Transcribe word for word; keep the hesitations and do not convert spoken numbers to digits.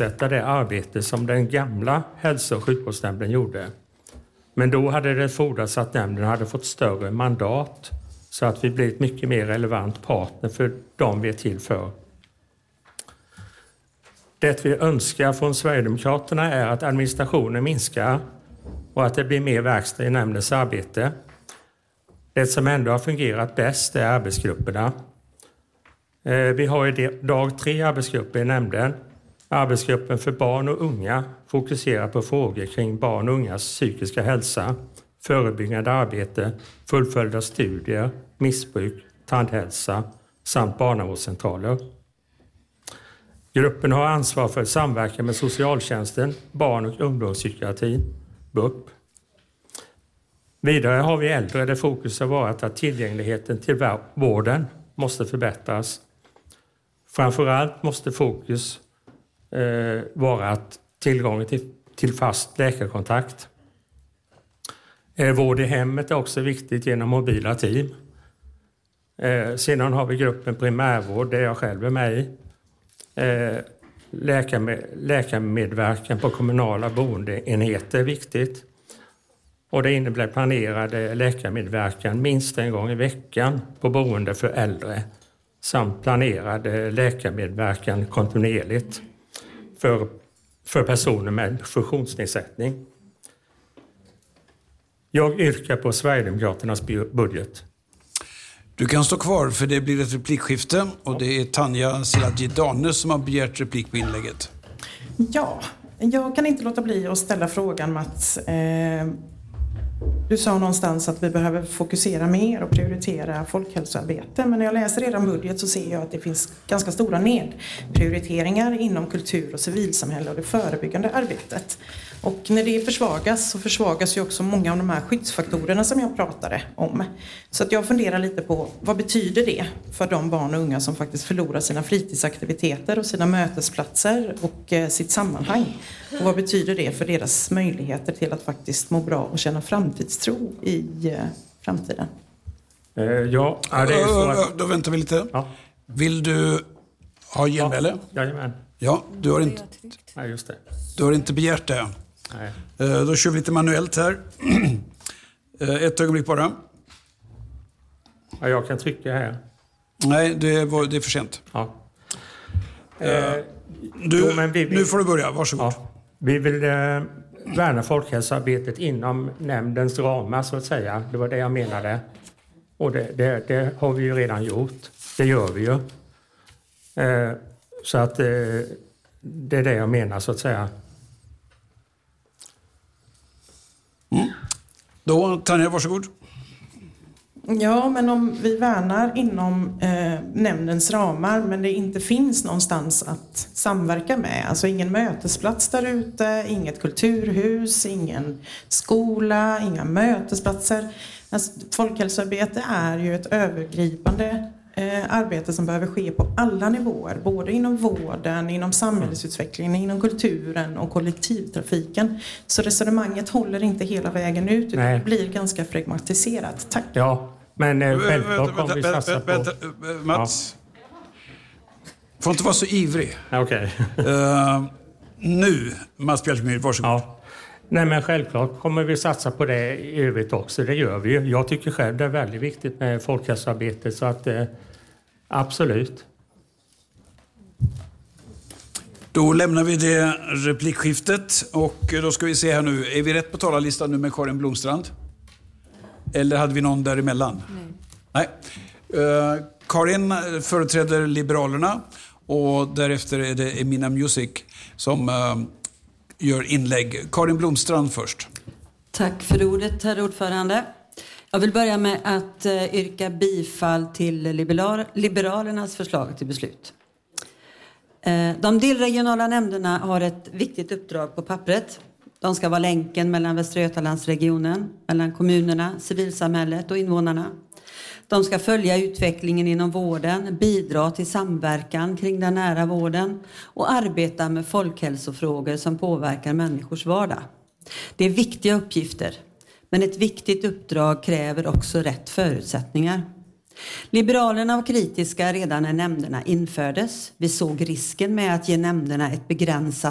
fortsätta det arbete som den gamla hälso- och sjukvårdsnämnden gjorde. Men då hade det fordrats att nämnden hade fått större mandat så att vi blir ett mycket mer relevant partner för de vi är till för. Det vi önskar från Sverigedemokraterna är att administrationen minskar och att det blir mer verkstad i nämndens arbete. Det som ändå har fungerat bäst är arbetsgrupperna. Vi har idag tre arbetsgrupper i nämnden. Arbetsgruppen för barn och unga fokuserar på frågor kring barn och ungas psykiska hälsa, förebyggande arbete, fullföljda studier, missbruk, tandhälsa samt barnavårdscentraler. Gruppen har ansvar för samverkan med socialtjänsten, barn- och ungdomspsykiatrin, B U P. Vidare har vi äldre där fokus har varit att tillgängligheten till vården måste förbättras. Framförallt måste fokus eh, vara att tillgången till, till fast läkarkontakt. Eh, vård i hemmet är också viktigt genom mobila team. Eh, sedan har vi gruppen primärvård där jag själv är med i. Eh, läkarmed, läkarmedverkan på kommunala boendeenheter är viktigt. Och det innebär planerade läkarmedverkan minst en gång i veckan på boende för äldre. Samt planerad läkarmedverkan kontinuerligt för, för personer med funktionsnedsättning. Jag yrkar på Sverigedemokraternas budget. Du kan stå kvar för det blir ett replikskifte och det är Tanja Siladji-Dane som har begärt replik på inlägget. Ja, jag kan inte låta bli att ställa frågan, Mats. Eh, Du sa någonstans att vi behöver fokusera mer och prioritera folkhälsoarbete. Men när jag läser er budget så ser jag att det finns ganska stora nedprioriteringar inom kultur och civilsamhälle och det förebyggande arbetet. Och när det försvagas så försvagas ju också många av de här skyddsfaktorerna som jag pratade om. Så att jag funderar lite på vad betyder det för de barn och unga som faktiskt förlorar sina fritidsaktiviteter och sina mötesplatser och eh, sitt sammanhang. Och vad betyder det för deras möjligheter till att faktiskt må bra och känna framtidstro i eh, framtiden? Eh, ja, det är så att... Då väntar vi lite. Ja. Vill du ha genmäle? Ja, jajamän. Ja, du har inte... Nej, just det. Du har inte begärt det. Nej. Då kör vi lite manuellt här. Ett ögonblick bara. Ja, jag kan trycka här. Nej, det, var, det är för sent. Ja. Eh, du, jo, men vi vill, nu får du börja, varsågod. Ja, vi vill eh, värna folkhälsoarbetet inom nämndens ramar så att säga. Det var det jag menade. Och det, det, det har vi ju redan gjort. Det gör vi ju. Eh, så att eh, det är det jag menar så att säga. Mm. Då, Tanja, varsågod. Ja, men om vi värnar inom eh, nämndens ramar men det inte finns någonstans att samverka med. Alltså ingen mötesplats där ute, inget kulturhus, ingen skola, inga mötesplatser. Alltså, folkhälsoarbete är ju ett övergripande eh, arbete som behöver ske på alla nivåer. Både inom vården, inom samhällsutvecklingen, inom kulturen och kollektivtrafiken. Så resonemanget håller inte hela vägen ut utan det blir ganska fragmentiserat. Tack. Ja, men eh, självklart kommer vi satsa på... Vänta, Mats. Ja. Får inte vara så ivrig. Okej. Okay. uh, nu, Mats Bjälkemyr, varsågod. Ja. Nej, men självklart kommer vi satsa på det i övrigt också. Det gör vi ju. Jag tycker själv det är väldigt viktigt med folkhälsoarbete så att eh, absolut. Då lämnar vi det replikskiftet och då ska vi se här nu. Är vi rätt på talarlistan nu med Karin Blomstrand? Eller hade vi någon däremellan? Nej. Nej. Uh, Karin företräder Liberalerna och därefter är det Emina Music som uh, gör inlägg. Karin Blomstrand först. Tack för ordet, herr ordförande. Jag vill börja med att uh, yrka bifall till liberal- Liberalernas förslag till beslut. Uh, de delregionala nämnderna har ett viktigt uppdrag på pappret. De ska vara länken mellan Västra Götalandsregionen, mellan kommunerna, civilsamhället och invånarna. De ska följa utvecklingen inom vården, bidra till samverkan kring den nära vården och arbeta med folkhälsofrågor som påverkar människors vardag. Det är viktiga uppgifter, men ett viktigt uppdrag kräver också rätt förutsättningar. Liberalerna var kritiska redan när nämnderna infördes. Vi såg risken med att ge nämnderna ett begränsat